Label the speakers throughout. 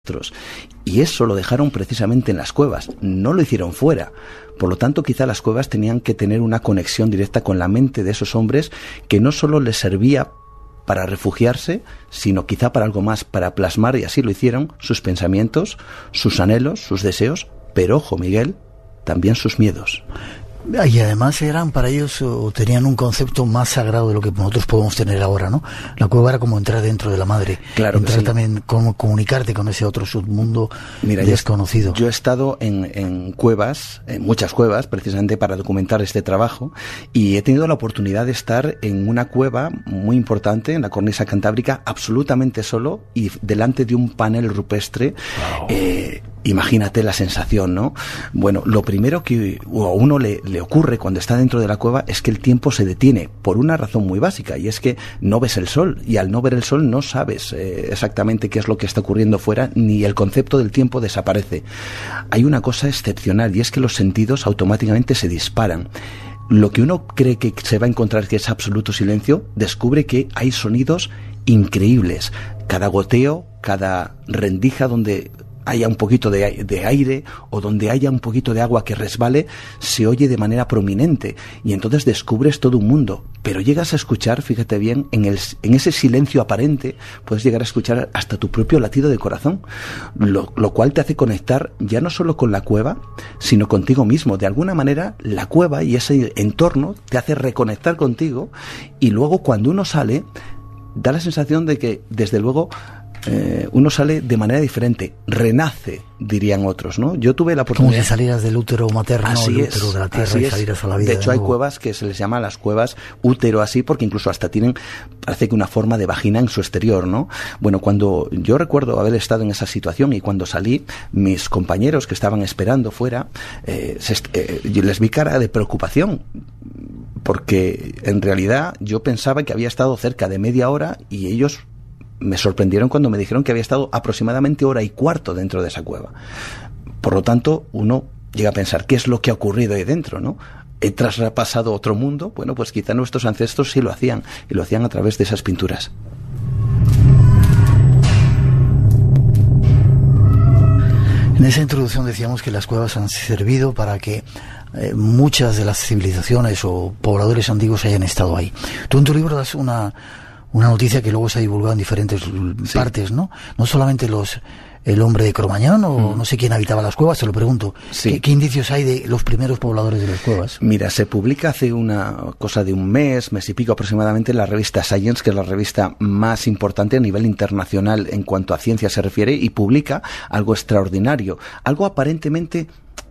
Speaker 1: y eso lo dejaron precisamente en las cuevas, no lo hicieron fuera. Por lo tanto, quizá las cuevas tenían que tener una conexión directa con la mente de esos hombres, que no solo les servía para refugiarse, sino quizá para algo más, para plasmar, y así lo hicieron, sus pensamientos, sus anhelos, sus deseos, pero ojo, Miguel, también sus miedos.
Speaker 2: Y además eran para ellos, o tenían un concepto más sagrado de lo que nosotros podemos tener ahora, ¿no? La cueva era como entrar dentro de la madre.
Speaker 1: Claro,
Speaker 2: entrar
Speaker 1: sí.
Speaker 2: También, como comunicarte con ese otro submundo. Mira, desconocido.
Speaker 1: Yo he estado en cuevas, en muchas cuevas, precisamente para documentar este trabajo, y he tenido la oportunidad de estar en una cueva muy importante, en la cornisa cantábrica, absolutamente solo, y delante de un panel rupestre. Wow. Imagínate la sensación, ¿no? Bueno, lo primero que a uno le ocurre cuando está dentro de la cueva es que el tiempo se detiene, por una razón muy básica, y es que no ves el sol, y al no ver el sol no sabes exactamente qué es lo que está ocurriendo fuera, ni el concepto del tiempo desaparece. Hay una cosa excepcional, y es que los sentidos automáticamente se disparan. Lo que uno cree que se va a encontrar, que es absoluto silencio, descubre que hay sonidos increíbles. Cada goteo, cada rendija donde haya un poquito de aire, o donde haya un poquito de agua que resbale, se oye de manera prominente, y entonces descubres todo un mundo. Pero llegas a escuchar, fíjate bien, en ese silencio aparente, puedes llegar a escuchar hasta tu propio latido de corazón, lo cual te hace conectar ya no solo con la cueva, sino contigo mismo. De alguna manera, la cueva y ese entorno te hace reconectar contigo, y luego cuando uno sale, da la sensación de que, desde luego, uno sale de manera diferente, renace, dirían otros, ¿no? Yo tuve la oportunidad...
Speaker 2: Como si salieras del útero materno, el útero de la tierra, y salieras a la vida.
Speaker 1: De hecho, hay cuevas que se les llama las cuevas útero, así, porque incluso hasta tienen, parece que una forma de vagina en su exterior, ¿no? Bueno, cuando yo recuerdo haber estado en esa situación, y cuando salí, mis compañeros que estaban esperando fuera, yo les vi cara de preocupación, porque en realidad yo pensaba que había estado cerca de media hora, y ellos me sorprendieron cuando me dijeron que había estado aproximadamente 1:15 dentro de esa cueva. Por lo tanto, uno llega a pensar, ¿qué es lo que ha ocurrido ahí dentro, no? ¿He traspasado otro mundo? Bueno, pues quizá nuestros ancestros sí lo hacían, y lo hacían a través de esas pinturas.
Speaker 2: En esa introducción decíamos que las cuevas han servido para que muchas de las civilizaciones o pobladores antiguos hayan estado ahí. Tú en tu libro das una noticia que luego se ha divulgado en diferentes partes, ¿no? No solamente el hombre de Cromañón, o no sé quién habitaba las cuevas, te lo pregunto.
Speaker 1: Sí.
Speaker 2: ¿Qué indicios hay de los primeros pobladores de las cuevas?
Speaker 1: Mira, se publica hace una cosa de un mes y pico aproximadamente, en la revista Science, que es la revista más importante a nivel internacional en cuanto a ciencia se refiere, y publica algo extraordinario, algo aparentemente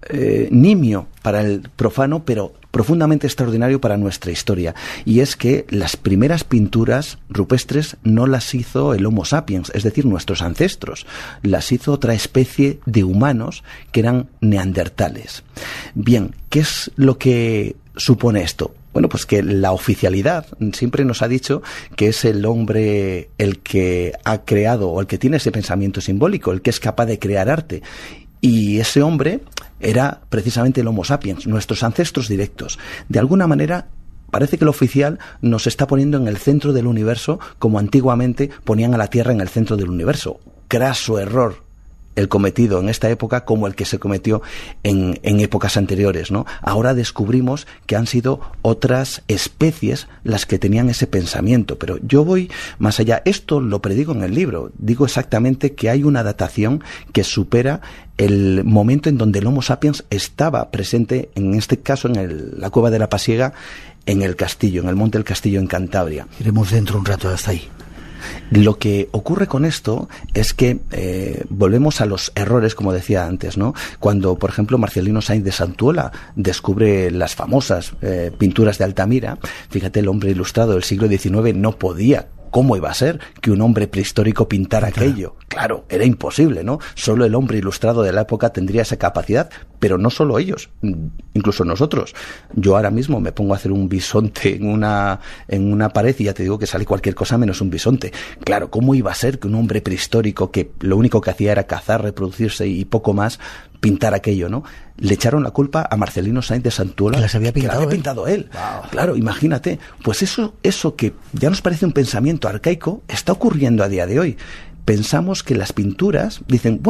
Speaker 1: nimio para el profano, pero profundamente extraordinario para nuestra historia, y es que las primeras pinturas rupestres no las hizo el Homo sapiens, es decir, nuestros ancestros, las hizo otra especie de humanos que eran neandertales. Bien, ¿qué es lo que supone esto? Bueno, pues que la oficialidad siempre nos ha dicho que es el hombre el que ha creado, o el que tiene ese pensamiento simbólico, el que es capaz de crear arte. Y ese hombre era precisamente el Homo sapiens, nuestros ancestros directos. De alguna manera, parece que lo oficial nos está poniendo en el centro del universo, como antiguamente ponían a la Tierra en el centro del universo. Craso error el cometido en esta época, como el que se cometió en épocas anteriores, ¿no? Ahora descubrimos que han sido otras especies las que tenían ese pensamiento, pero yo voy más allá. Esto lo predigo en el libro. Digo exactamente que hay una datación que supera el momento en donde el Homo sapiens estaba presente, en este caso en la cueva de la Pasiega, en el castillo, en el Monte del Castillo, en Cantabria.
Speaker 2: Iremos dentro un rato hasta ahí.
Speaker 1: Lo que ocurre con esto es que volvemos a los errores, como decía antes, ¿no? Cuando, por ejemplo, Marcelino Sainz de Santuola descubre las famosas pinturas de Altamira, fíjate, el hombre ilustrado del siglo XIX no podía. ¿Cómo iba a ser que un hombre prehistórico pintara aquello? Claro, era imposible, ¿no? Solo el hombre ilustrado de la época tendría esa capacidad, pero no solo ellos, incluso nosotros. Yo ahora mismo me pongo a hacer un bisonte en una pared y ya te digo que sale cualquier cosa menos un bisonte. Claro, ¿cómo iba a ser que un hombre prehistórico, que lo único que hacía era cazar, reproducirse y poco más, pintar aquello, ¿no? Le echaron la culpa a Marcelino Sainz de Santuola,
Speaker 2: que las había pintado
Speaker 1: él. Wow. Claro, imagínate. Pues eso que ya nos parece un pensamiento arcaico está ocurriendo a día de hoy. pensamos que las pinturas, dicen,